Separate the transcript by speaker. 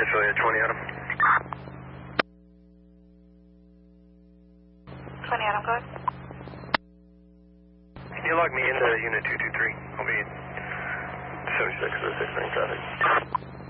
Speaker 1: Actually, 20 Adam.
Speaker 2: 20 Adam, go ahead.
Speaker 1: Can you log me into unit 223? I'll be 76 for the 6 lane traffic.